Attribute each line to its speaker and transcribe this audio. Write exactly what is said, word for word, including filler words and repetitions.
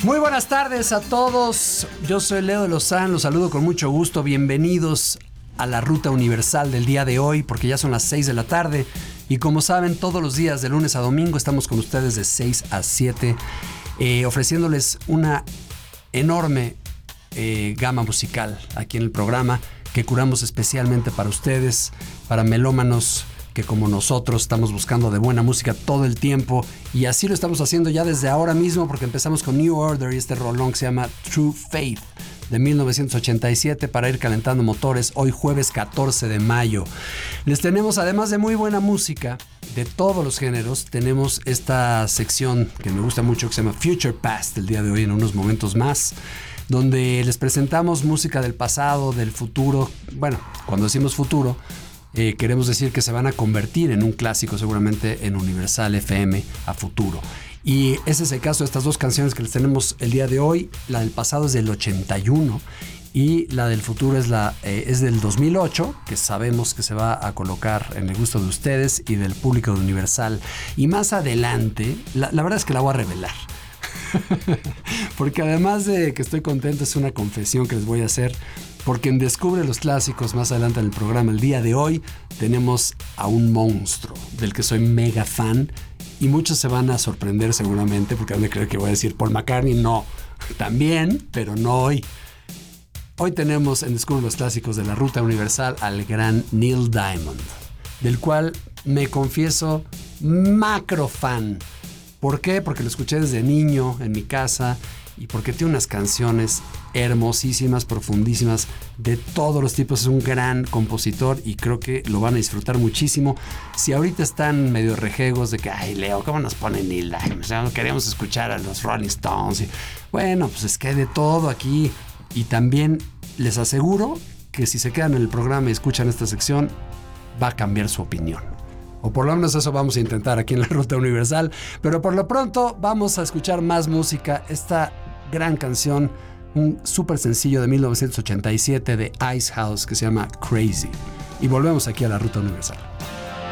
Speaker 1: Muy buenas tardes a todos. Yo soy Leo de Lozán, los saludo con mucho gusto. Bienvenidos a la Ruta Universal del día de hoy, porque ya son las seis de la tarde. Y como saben, todos los días de lunes a domingo estamos con ustedes de seis a siete, eh, ofreciéndoles una enorme eh, gama musical aquí en el programa que curamos especialmente para ustedes, para melómanos que como nosotros estamos buscando de buena música todo el tiempo, y así lo estamos haciendo ya desde ahora mismo, porque empezamos con New Order y este rolón que se llama True Faith de mil novecientos ochenta y siete para ir calentando motores hoy jueves catorce de mayo. Les tenemos, además de muy buena música de todos los géneros, tenemos esta sección que me gusta mucho que se llama Future Past el día de hoy, en unos momentos más, donde les presentamos música del pasado, del futuro. Bueno, cuando decimos futuro, Eh, queremos decir que se van a convertir en un clásico seguramente en Universal F M a futuro. Y ese es el caso de estas dos canciones que les tenemos el día de hoy. La del pasado es del ochenta y uno y la del futuro es, la, eh, es del dos mil ocho, que sabemos que se va a colocar en el gusto de ustedes y del público de Universal. Y más adelante, la, la verdad es que la voy a revelar. Porque además de que estoy contento, es una confesión que les voy a hacer. Porque en Descubre los Clásicos, más adelante en el programa, el día de hoy, tenemos a un monstruo del que soy mega fan. Y muchos se van a sorprender seguramente, porque van a creer que voy a decir Paul McCartney. No, también, pero no hoy. Hoy tenemos en Descubre los Clásicos de la Ruta Universal al gran Neil Diamond, del cual me confieso macro fan. ¿Por qué? Porque lo escuché desde niño en mi casa y porque tiene unas canciones hermosísimas, profundísimas, de todos los tipos. Es un gran compositor y creo que lo van a disfrutar muchísimo. Si ahorita están medio rejegos de que, ay, Leo, ¿cómo nos pone Neil Diamond? O sea, no queremos escuchar a los Rolling Stones. Y, bueno, pues es que hay de todo aquí. Y también les aseguro que si se quedan en el programa y escuchan esta sección, va a cambiar su opinión. O por lo menos eso vamos a intentar aquí en la Ruta Universal. Pero por lo pronto vamos a escuchar más música. Esta gran canción, un súper sencillo de mil novecientos ochenta y siete de Icehouse que se llama Crazy. Y volvemos aquí a la Ruta Universal.